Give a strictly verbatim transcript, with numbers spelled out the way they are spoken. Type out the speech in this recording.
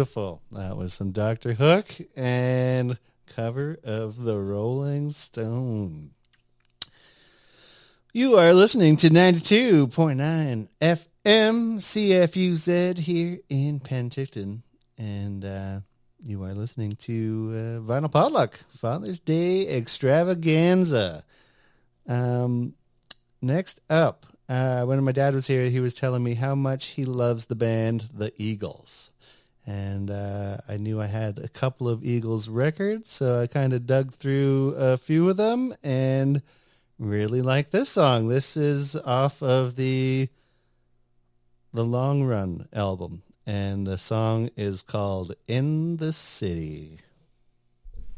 beautiful. That was some Doctor Hook and cover of the Rolling Stone. You are listening to ninety-two point nine F M C F U Z here in Penticton. And uh, you are listening to uh, Vinyl Potluck, Father's Day Extravaganza. Um, next up, uh, when my dad was here, he was telling me how much he loves the band The Eagles. And uh, I knew I had a couple of Eagles records, so I kind of dug through a few of them and really like this song. This is off of the the Long Run album, and the song is called In the City.